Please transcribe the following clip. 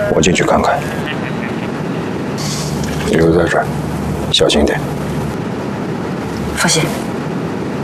我进去看看。你留在这儿，小心点。 放心。